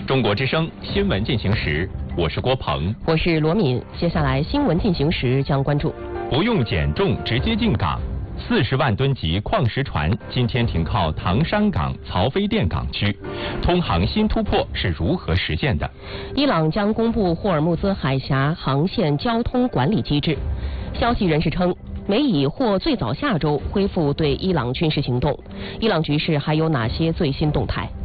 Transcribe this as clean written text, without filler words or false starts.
中国之声新闻进行时，我是郭鹏， 我是罗敏。接下来新闻进行时将关注： 不用减重直接进港，40万吨级矿石船今天停靠唐山港曹妃甸港区，通航新突破是如何实现的？ 伊朗将公布霍尔木兹海峡航线交通管理机制。消息人士称，美以或最早下周恢复对伊朗军事行动。伊朗局势还有哪些最新动态？